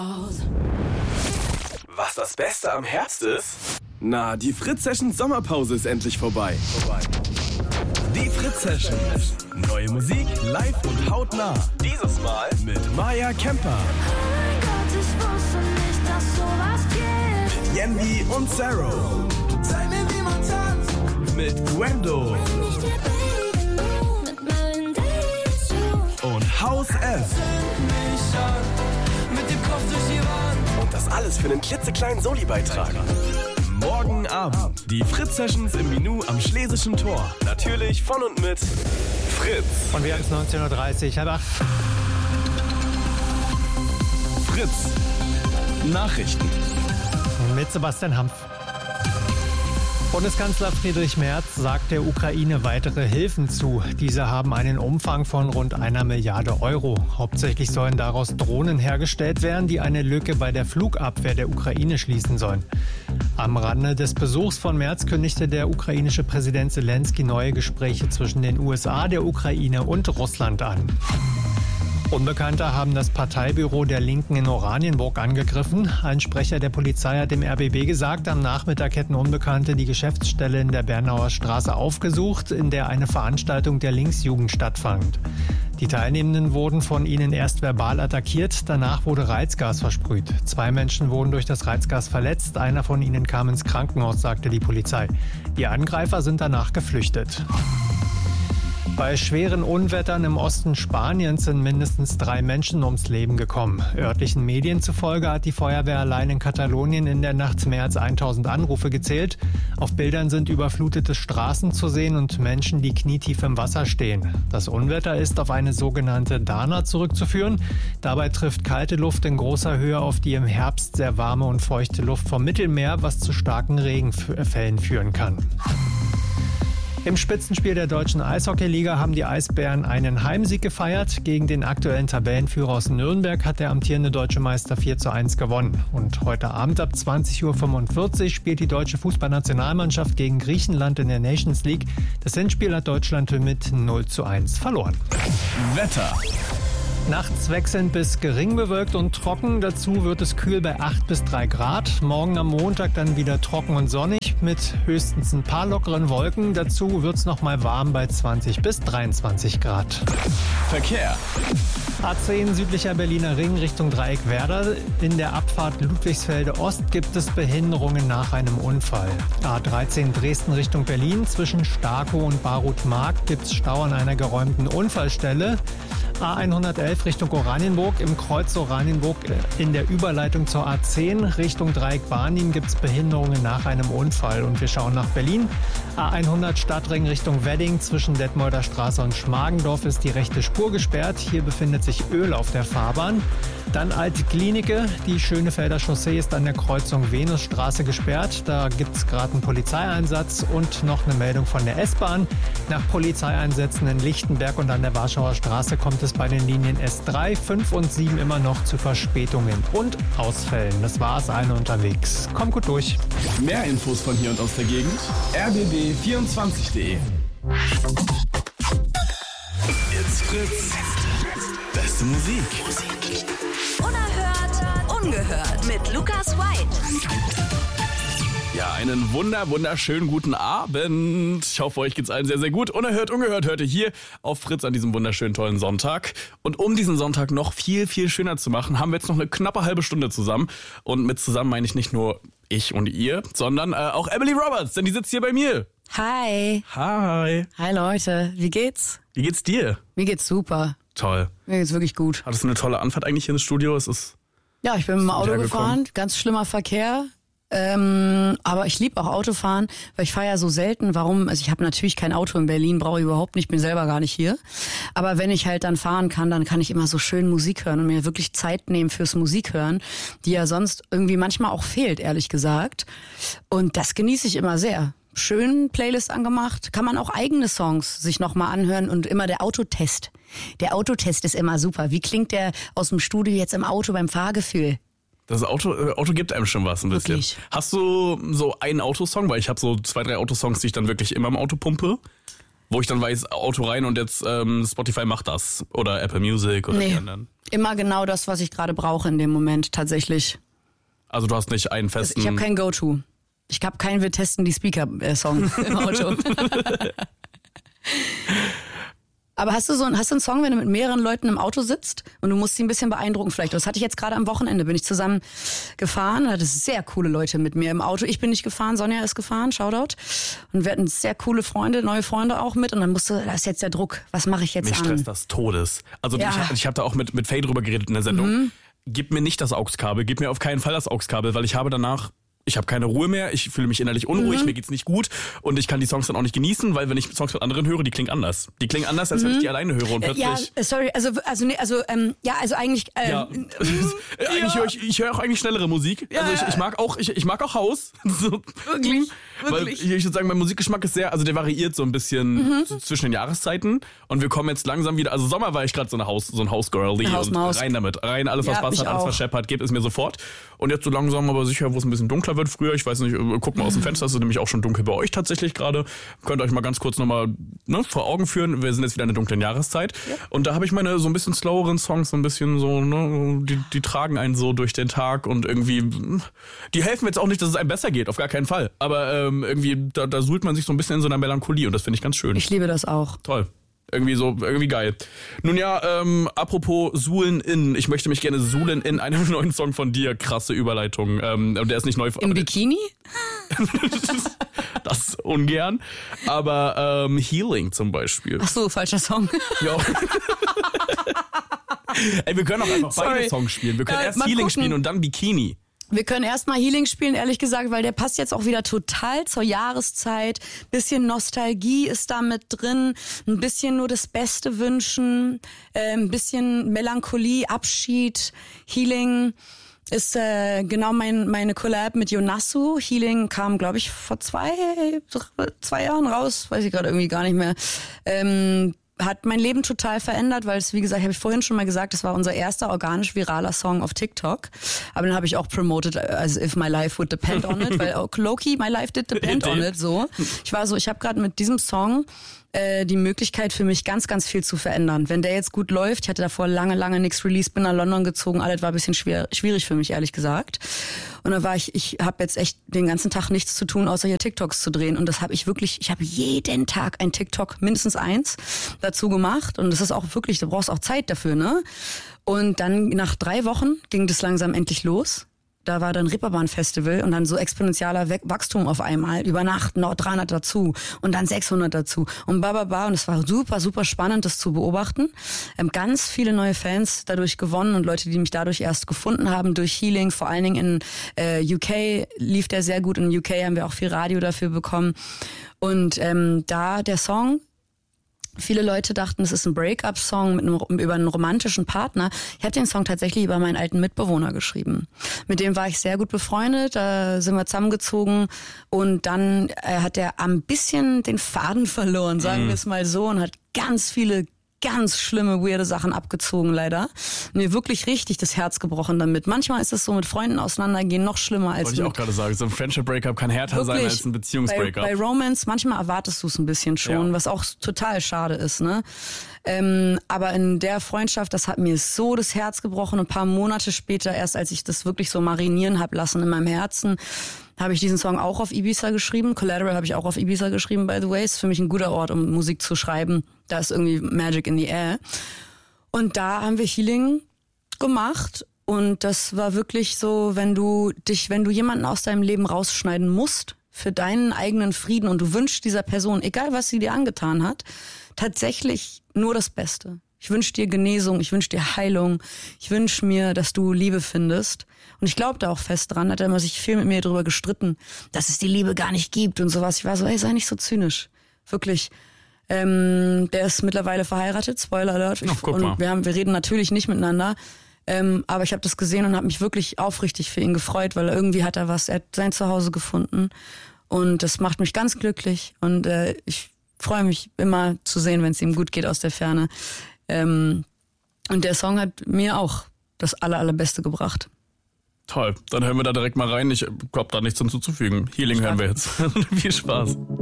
Was das Beste am Herbst ist? Na, die Fritz-Sessions Sommerpause ist endlich vorbei. Die Fritz-Sessions. Neue Musik, live und hautnah. Dieses Mal mit Maya Kemper. Mit Yendi und Sarah. Zeig mir, wie man tanzt. Mit Gwendo. Und Haus F. Und das alles für einen klitzekleinen Soli-Beitrag. Morgen Abend die Fritz-Sessions im Minu am Schlesischen Tor. Natürlich von und mit Fritz. Und wir haben es 19.30 Uhr. Fritz. Nachrichten. Mit Sebastian Hampf. Bundeskanzler Friedrich Merz sagt der Ukraine weitere Hilfen zu. Diese haben einen Umfang von rund 1 Milliarde Euro. Hauptsächlich sollen daraus Drohnen hergestellt werden, die eine Lücke bei der Flugabwehr der Ukraine schließen sollen. Am Rande des Besuchs von Merz kündigte der ukrainische Präsident Zelensky neue Gespräche zwischen den USA, der Ukraine und Russland an. Unbekannte haben das Parteibüro der Linken in Oranienburg angegriffen. Ein Sprecher der Polizei hat dem RBB gesagt, am Nachmittag hätten Unbekannte die Geschäftsstelle in der Bernauer Straße aufgesucht, in der eine Veranstaltung der Linksjugend stattfand. Die Teilnehmenden wurden von ihnen erst verbal attackiert, danach wurde Reizgas versprüht. 2 Menschen wurden durch das Reizgas verletzt, einer von ihnen kam ins Krankenhaus, sagte die Polizei. Die Angreifer sind danach geflüchtet. Bei schweren Unwettern im Osten Spaniens sind mindestens 3 Menschen ums Leben gekommen. Örtlichen Medien zufolge hat die Feuerwehr allein in Katalonien in der Nacht mehr als 1000 Anrufe gezählt. Auf Bildern sind überflutete Straßen zu sehen und Menschen, die knietief im Wasser stehen. Das Unwetter ist auf eine sogenannte Dana zurückzuführen. Dabei trifft kalte Luft in großer Höhe auf die im Herbst sehr warme und feuchte Luft vom Mittelmeer, was zu starken Regenfällen führen kann. Im Spitzenspiel der deutschen Eishockeyliga haben die Eisbären einen Heimsieg gefeiert. Gegen den aktuellen Tabellenführer aus Nürnberg hat der amtierende deutsche Meister 4:1 gewonnen. Und heute Abend ab 20:45 Uhr spielt die deutsche Fußballnationalmannschaft gegen Griechenland in der Nations League. Das Hinspiel hat Deutschland mit 0:1 verloren. Wetter. Nachts wechselnd bis gering bewölkt und trocken. Dazu wird es kühl bei 8 bis 3 Grad. Morgen am Montag dann wieder trocken und sonnig mit höchstens ein paar lockeren Wolken. Dazu wird es nochmal warm bei 20 bis 23 Grad. Verkehr. A10 südlicher Berliner Ring Richtung Dreieck Werder. In der Abfahrt Ludwigsfelde Ost gibt es Behinderungen nach einem Unfall. A13 Dresden Richtung Berlin. Zwischen Starkow und Baruth-Markt gibt es Stau an einer geräumten Unfallstelle. A111 Richtung Oranienburg. Im Kreuz Oranienburg in der Überleitung zur A10 Richtung Dreieck Barnim gibt es Behinderungen nach einem Unfall. Und wir schauen nach Berlin. A100 Stadtring Richtung Wedding. Zwischen Detmolder Straße und Schmargendorf ist die rechte Spur gesperrt. Hier befindet sich Öl auf der Fahrbahn. Dann Alt-Glienicke. Die Schönefelder Chaussee ist an der Kreuzung Venusstraße gesperrt. Da gibt es gerade einen Polizeieinsatz und noch eine Meldung von der S-Bahn. Nach Polizeieinsätzen in Lichtenberg und an der Warschauer Straße kommt es bei den Linien S3, 5 und 7 immer noch zu Verspätungen und Ausfällen. Das war's, eine unterwegs. Kommt gut durch. Mehr Infos von hier und aus der Gegend. rbb24.de. It's Fritz. Beste Musik. Unerhört, ungehört mit Lukas White. Ja, einen wunderschönen guten Abend. Ich hoffe, euch geht's allen sehr, sehr gut. Unerhört, ungehört hört ihr hier auf Fritz an diesem wunderschönen, tollen Sonntag. Und um diesen Sonntag noch viel, viel schöner zu machen, haben wir jetzt noch eine knappe halbe Stunde zusammen. Und mit zusammen meine ich nicht nur ich und ihr, sondern auch Emily Roberts, denn die sitzt hier bei mir. Hi. Hi. Hi Leute, wie geht's? Wie geht's dir? Mir geht's super. Toll. Mir geht's wirklich gut. Hattest du eine tolle Anfahrt eigentlich hier ins Studio? Ja, ich bin mit dem Auto gefahren, ganz schlimmer Verkehr. Aber ich liebe auch Autofahren, weil ich fahre ja so selten. Warum? Also ich habe natürlich kein Auto in Berlin, brauche ich überhaupt nicht, bin selber gar nicht hier. Aber wenn ich halt dann fahren kann, dann kann ich immer so schön Musik hören und mir wirklich Zeit nehmen fürs Musikhören, die ja sonst irgendwie manchmal auch fehlt, ehrlich gesagt. Und das genieße ich immer sehr. Schön Playlist angemacht, kann man auch eigene Songs sich nochmal anhören und immer der Autotest. Der Autotest ist immer super. Wie klingt der aus dem Studio jetzt im Auto beim Fahrgefühl? Das Auto gibt einem schon was ein bisschen. Wirklich? Hast du so einen Autosong? Weil ich habe so 2, 3 Autosongs, die ich dann wirklich immer im Auto pumpe. wo ich dann weiß, Auto rein und jetzt Spotify macht das oder Apple Music oder die anderen. Immer genau das, was ich gerade brauche in dem Moment tatsächlich. Also du hast nicht einen festen... Ich habe kein Go-To. Ich habe keinen Wir testen die Speaker-Song im Auto. Aber hast du einen Song, wenn du mit mehreren Leuten im Auto sitzt und du musst sie ein bisschen beeindrucken vielleicht? Das hatte ich jetzt gerade am Wochenende, bin ich zusammen gefahren, hatte sehr coole Leute mit mir im Auto. Ich bin nicht gefahren, Sonja ist gefahren, Shoutout. Und wir hatten sehr coole Freunde, neue Freunde auch mit und dann da ist jetzt der Druck, was mache ich jetzt Mich stresst das Todes. Also ich habe da auch mit Faye drüber geredet in der Sendung. Gib mir nicht das AUX-Kabel, gib mir auf keinen Fall das AUX-Kabel, weil ich habe danach... Ich habe keine Ruhe mehr, ich fühle mich innerlich unruhig, mir geht's nicht gut und ich kann die Songs dann auch nicht genießen, weil wenn ich Songs mit anderen höre, die klingen anders. Die klingen anders, als wenn ich die alleine höre und plötzlich... Ja, sorry, also eigentlich... eigentlich ich höre auch eigentlich schnellere Musik. Ja, also ich mag auch House. So. Wirklich? Weil ich würde sagen, mein Musikgeschmack ist sehr, also der variiert so ein bisschen zwischen den Jahreszeiten und wir kommen jetzt langsam wieder, also Sommer war ich gerade so ein House-Girlie und rein damit, alles was Bass hat, alles was scheppert, gebt es mir sofort. Und jetzt so langsam aber sicher, wo es ein bisschen dunkler wird früher, ich weiß nicht, guck mal aus dem Fenster, es ist nämlich auch schon dunkel bei euch tatsächlich gerade. Könnt ihr euch mal ganz kurz nochmal vor Augen führen, wir sind jetzt wieder in der dunklen Jahreszeit und da habe ich meine so ein bisschen sloweren Songs, so ein bisschen so, ne, die tragen einen so durch den Tag und irgendwie, die helfen jetzt auch nicht, dass es einem besser geht, auf gar keinen Fall, aber irgendwie, da suhlt man sich so ein bisschen in so einer Melancholie und das finde ich ganz schön. Ich liebe das auch. Toll. Irgendwie geil. Nun ja, apropos Suhlen in, ich möchte mich gerne suhlen in einem neuen Song von dir. Krasse Überleitung. Und der ist nicht neu. Im Bikini? Das ungern. Aber Healing zum Beispiel. Ach so, falscher Song. Ja. Ey, wir können auch einfach beide Songs spielen. Wir können erst Healing spielen und dann Bikini. Wir können erstmal Healing spielen, ehrlich gesagt, weil der passt jetzt auch wieder total zur Jahreszeit. Bisschen Nostalgie ist da mit drin, ein bisschen nur das Beste wünschen, ein bisschen Melancholie, Abschied. Healing ist genau meine Collab mit Yonasu. Healing kam, glaube ich, vor zwei Jahren raus, weiß ich gerade irgendwie gar nicht mehr. Hat mein Leben total verändert, weil es, wie gesagt, habe ich vorhin schon mal gesagt, das war unser erster organisch viraler Song auf TikTok. Aber den habe ich auch promoted, as if my life would depend on it, weil Loki, my life did depend on it, so. Ich habe gerade mit diesem Song die Möglichkeit für mich ganz, ganz viel zu verändern. Wenn der jetzt gut läuft, ich hatte davor lange nichts released, bin nach London gezogen, alles war ein bisschen schwierig für mich, ehrlich gesagt. Und dann ich habe jetzt echt den ganzen Tag nichts zu tun, außer hier TikToks zu drehen. Und das habe ich habe jeden Tag ein TikTok, mindestens eins, dazu gemacht. Und das ist auch wirklich, du brauchst auch Zeit dafür, ne? Und dann nach 3 Wochen ging das langsam endlich los. Da war dann Reeperbahn-Festival und dann so exponentialer Wachstum auf einmal. Über Nacht noch 300 dazu und dann 600 dazu und bababa. Und es war super, super spannend, das zu beobachten. Ganz viele neue Fans dadurch gewonnen und Leute, die mich dadurch erst gefunden haben durch Healing. Vor allen Dingen in UK lief der sehr gut. In UK haben wir auch viel Radio dafür bekommen. Und da der Song... Viele Leute dachten, es ist ein Break-up-Song über einen romantischen Partner. Ich habe den Song tatsächlich über meinen alten Mitbewohner geschrieben. Mit dem war ich sehr gut befreundet, da sind wir zusammengezogen und dann hat er ein bisschen den Faden verloren, sagen wir es mal so, und hat ganz viele ganz schlimme, weirde Sachen abgezogen, leider. Mir wirklich richtig das Herz gebrochen damit. Manchmal ist es so mit Freunden auseinandergehen noch schlimmer als wollte ich auch gerade sagen, so ein Friendship-Breakup kann härter sein als ein Beziehungs-Breakup. Bei Romance, manchmal erwartest du es ein bisschen schon, was auch total schade ist, ne? Aber in der Freundschaft, das hat mir so das Herz gebrochen. Und ein paar Monate später, erst als ich das wirklich so marinieren hab lassen in meinem Herzen, habe ich diesen Song auch auf Ibiza geschrieben. Collateral habe ich auch auf Ibiza geschrieben, by the way. Ist für mich ein guter Ort, um Musik zu schreiben. Da ist irgendwie Magic in the air. Und da haben wir Healing gemacht. Und das war wirklich so, wenn du jemanden aus deinem Leben rausschneiden musst, für deinen eigenen Frieden, und du wünschst dieser Person, egal was sie dir angetan hat, tatsächlich nur das Beste. Ich wünsche dir Genesung, ich wünsche dir Heilung, ich wünsche mir, dass du Liebe findest. Und ich glaube da auch fest dran, hat er immer sich viel mit mir darüber gestritten, dass es die Liebe gar nicht gibt und sowas. Ich war so, sei nicht so zynisch. Wirklich. Der ist mittlerweile verheiratet, Spoiler Alert. Und wir reden natürlich nicht miteinander. Aber ich habe das gesehen und habe mich wirklich aufrichtig für ihn gefreut, weil irgendwie er hat sein Zuhause gefunden. Und das macht mich ganz glücklich. Und ich freue mich immer zu sehen, wenn es ihm gut geht aus der Ferne. Und der Song hat mir auch das Allerbeste gebracht. Toll, dann hören wir da direkt mal rein. Ich glaube, da nichts hinzuzufügen. Healing hören wir jetzt. Viel Spaß.